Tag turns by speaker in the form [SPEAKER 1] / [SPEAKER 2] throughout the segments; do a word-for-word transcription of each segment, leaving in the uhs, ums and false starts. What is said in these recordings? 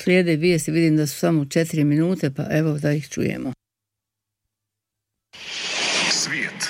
[SPEAKER 1] slijede vijesti, vidim da su samo četiri minute, pa evo da ih čujemo.
[SPEAKER 2] Svijet.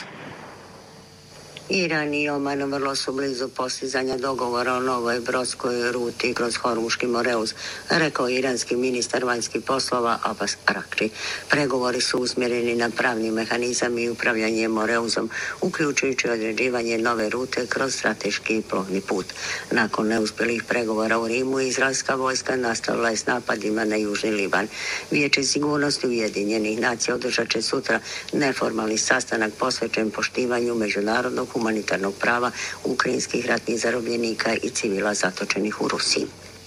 [SPEAKER 3] Iran i Oman vrlo su blizu postizanja dogovora o novoj brodskoj ruti kroz Hormuški Moreuz, rekao iranski ministar vanjskih poslova Abbas Arakči. Pregovori su usmjereni na pravni mehanizam i upravljanje Moreuzom, uključujući određivanje nove rute kroz strateški plovni put. Nakon neuspjelih pregovora u Rimu, izraelska vojska nastavila je s napadima na Južni Liban. Vijeće sigurnosti Ujedinjenih nacija održat će sutra neformalni sastanak posvećen poštivanju međunarodnog humanitarnog prava ukrajinskih ratnih zarobljenika i civila zatočenih u Rusiji.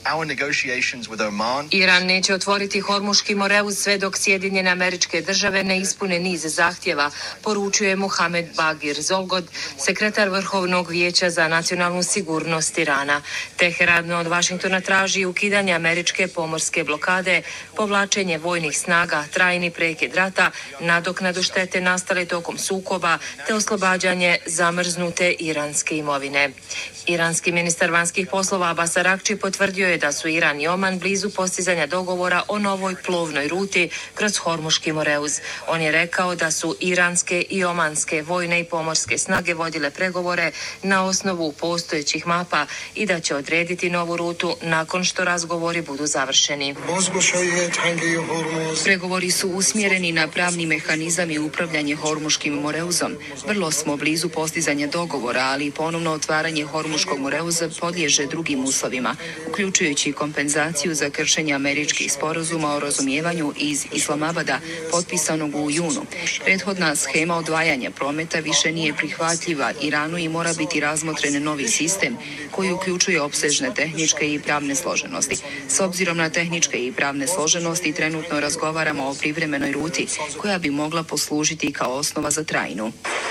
[SPEAKER 4] Iran neće otvoriti Hormuški Moreuz sve dok Sjedinjene Američke Države ne ispune niz zahtjeva, poručuje Mohamed Bagir Zolgod, sekretar Vrhovnog vijeća za nacionalnu sigurnost Irana. Teheran od Vašingtona traži ukidanje američke pomorske blokade, povlačenje vojnih snaga, trajni prekid rata, nadoknadu štete nastale tokom sukoba te oslobađanje zamrznute iranske imovine. Iranski ministar vanjskih poslova Abbas Arakči potvrdio je da su Iran i Oman blizu postizanja dogovora o novoj plovnoj ruti kroz Hormuški Moreuz. On je rekao da su iranske i omanske vojne i pomorske snage vodile pregovore na osnovu postojećih mapa i da će odrediti novu rutu nakon što razgovori budu završeni. Pregovori su usmjereni na pravni mehanizam i upravljanje Hormuškim Moreuzom. Vrlo smo blizu postizanja dogovora, ali ponovno otvaranje Hormuškog Moreuza podliježe drugim uslovima, uključujući kompenzaciju za kršenje američkih sporazuma o razumijevanju iz Islamabada, potpisanog u junu. Prethodna schema odvajanja prometa više nije prihvatljiva Iranu i mora biti razmotren novi sistem koji uključuje opsežne tehničke i pravne složenosti. S obzirom na tehničke i pravne složenosti, trenutno razgovaramo o privremenoj ruti koja bi mogla poslužiti kao osnova za trajnu.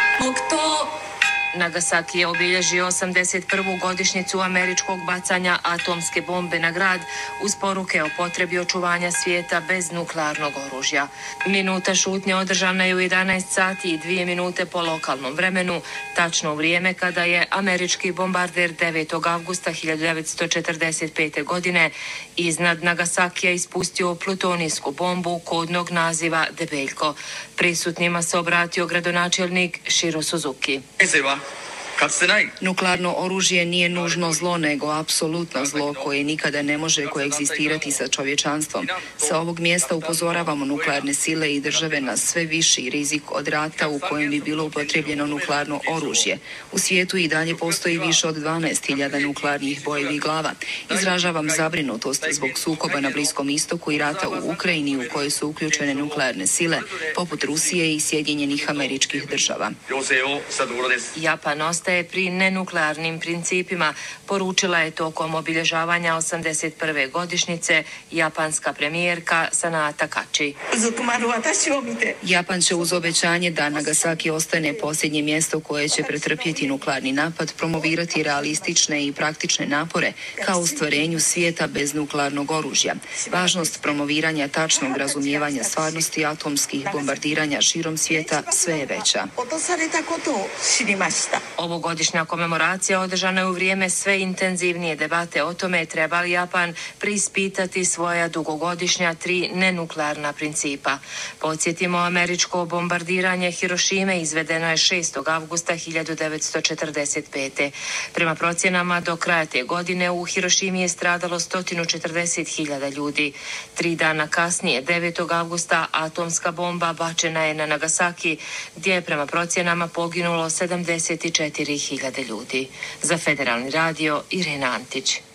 [SPEAKER 4] Nagasaki je obilježio osamdeset prvu godišnjicu američkog bacanja atomske bombe na grad uz poruke o potrebi očuvanja svijeta bez nuklearnog oružja. Minuta šutnje održana je u jedanaest sati i dvije minute po lokalnom vremenu, tačno u vrijeme kada je američki bombarder devetog avgusta hiljadu devetsto četrdeset pete. godine iznad Nagasakija ispustio plutonijsku bombu kodnog naziva Debeljko. Prisutnima se obratio gradonačelnik Shiro Suzuki. Nuklearno oružje nije nužno zlo, nego apsolutno zlo koje nikada ne može koegzistirati sa čovječanstvom. Sa ovog mjesta upozoravamo nuklearne sile i države na sve viši rizik od rata u kojem bi bilo upotrijebljeno nuklearno oružje. U svijetu i dalje postoji više od dvanaest hiljada nuklearnih bojevih glava. Izražavam zabrinutost zbog sukoba na Bliskom istoku i rata u Ukrajini u kojoj su uključene nuklearne sile, poput Rusije i Sjedinjenih Američkih Država. Japan ostaje pri nenuklearnim principima, poručila je tokom obilježavanja osamdeset prve godišnjice japanska premijerka Sanaa Takachi. Japan će uz obećanje da Nagasaki ostane posljednje mjesto koje će pretrpjeti nuklearni napad promovirati realistične i praktične napore kao u stvarenju svijeta bez nuklearnog oružja. Važnost promoviranja tačnog razumijevanja stvarnosti atomskih bombardiranja širom svijeta sve je veća. Ovogodišnja komemoracija održana je u vrijeme sve intenzivnije debate o tome treba li Japan preispitati svoja dugogodišnja tri nenuklearna principa. Podsjetimo, američko bombardiranje Hirošime izvedeno je šestog avgusta hiljadu devetsto četrdeset pete. Prema procjenama do kraja te godine u Hirošimi je stradalo sto četrdeset hiljada ljudi. Tri dana kasnije, devetog avgusta, atomska bomba bačena je na Nagasaki, gdje je prema procjenama poginulo sedamdeset četiri hiljade ljudi. Za Federalni radio, Irena Antić.